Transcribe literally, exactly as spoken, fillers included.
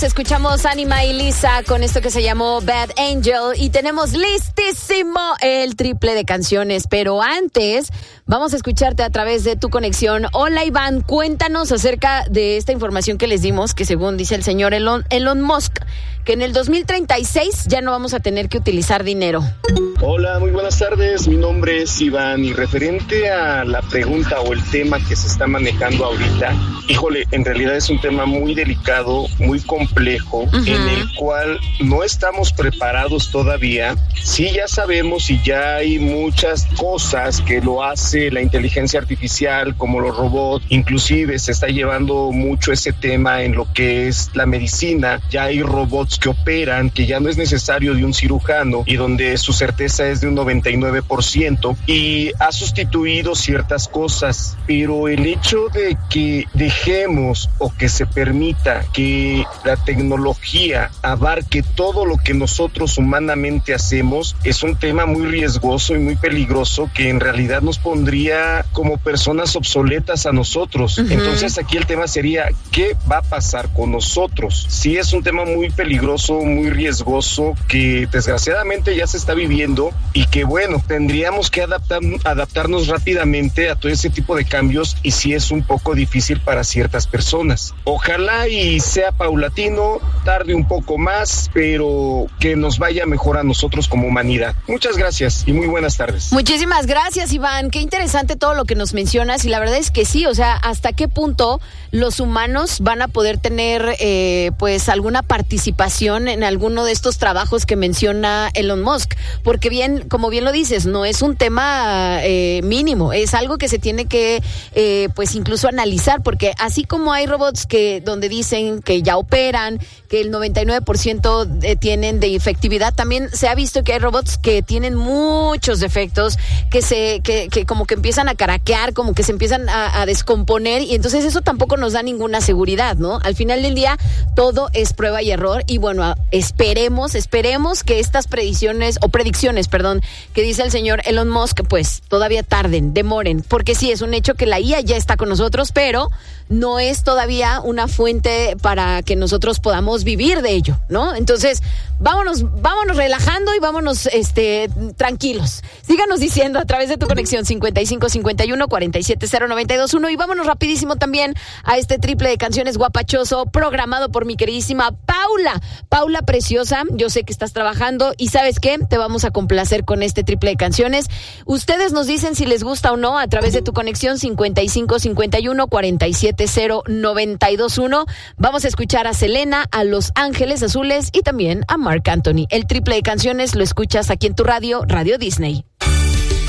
Escuchamos Anima y Lisa con esto que se llamó Bad Angel y tenemos listísimo el triple de canciones, pero antes vamos a escucharte a través de tu conexión. Hola Iván, cuéntanos acerca de esta información que les dimos, que según dice el señor Elon, Elon Musk, que en el dos mil treinta y seis ya no vamos a tener que utilizar dinero. Hola, muy buenas tardes, mi nombre es Iván y referente a la pregunta o el tema que se está manejando ahorita, híjole, en realidad es un tema muy delicado, muy complejo, uh-huh. en el cual no estamos preparados todavía. Sí, ya sabemos y ya hay muchas cosas que lo hace la inteligencia artificial, como los robots, inclusive se está llevando mucho ese tema en lo que es la medicina. Ya hay robots que operan, que ya no es necesario de un cirujano y donde su certeza es de un noventa y nueve por ciento y ha sustituido ciertas cosas, pero el hecho de que dejemos o que se permita que la tecnología abarque todo lo que nosotros humanamente hacemos es un tema muy riesgoso y muy peligroso que en realidad nos pondría como personas obsoletas a nosotros. Uh-huh. Entonces aquí el tema sería, ¿qué va a pasar con nosotros? Sí, es un tema muy peligroso, muy riesgoso que desgraciadamente ya se está viviendo y que bueno, tendríamos que adaptar, adaptarnos rápidamente a todo ese tipo de cambios y sí es un poco difícil para ciertas personas. Ojalá y sea paulatino, tarde un poco más, pero que nos vaya mejor a nosotros como humanidad. Muchas gracias y muy buenas tardes. Muchísimas gracias, Iván. Qué interesante todo lo que nos mencionas y la verdad es que sí, o sea, hasta qué punto los humanos van a poder tener eh, pues alguna participación en alguno de estos trabajos que menciona Elon Musk, porque bien, como bien lo dices, no es un tema eh, mínimo, es algo que se tiene que eh, pues incluso analizar, porque así como hay robots que donde dicen que ya operan, que el noventa y nueve por ciento de, tienen de efectividad, también se ha visto que hay robots que tienen muchos defectos, que se que, que como que empiezan a caraquear, como que se empiezan a, a descomponer y entonces eso tampoco nos da ninguna seguridad, ¿no? Al final del día todo es prueba y error y bueno, esperemos, esperemos que estas predicciones o predicciones, perdón, que dice el señor Elon Musk, pues todavía tarden, demoren, porque sí, es un hecho que la I A ya está con nosotros, pero no es todavía una fuente para que nosotros podamos vivir de ello, ¿no? Entonces, vámonos, vámonos relajando y vámonos este, tranquilos. Síganos diciendo a través de tu conexión cincuenta y cinco cincuenta y uno cuarenta y siete cero noventa y dos uno y vámonos rapidísimo también a este triple de canciones guapachoso programado por mi queridísima Paula. Paula preciosa, yo sé que estás trabajando y ¿sabes qué? Te vamos a complacer con este triple de canciones. Ustedes nos dicen si les gusta o no a través de tu conexión cincuenta y cinco cincuenta y uno cuarenta y siete cero noventa y dos uno. Vamos a escuchar a Selena, a Los Ángeles Azules y también a Marc Anthony. El triple de canciones lo escuchas aquí en tu radio, Radio Disney.